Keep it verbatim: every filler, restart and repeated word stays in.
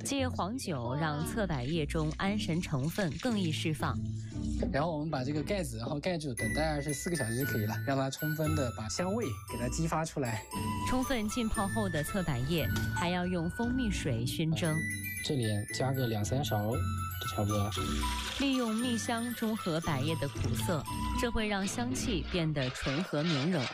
借黄酒让侧柏叶中安神成分更易释放。 然后我们把这个盖子然后盖住，等待二十四个小时就可以了，让它充分的把香味给它激发出来。 充分浸泡后的侧柏叶还要用蜂蜜水熏蒸， 这里加个两三勺就差不多了。 利用蜜香中和柏叶的苦涩，这会让香气变得醇和绵柔。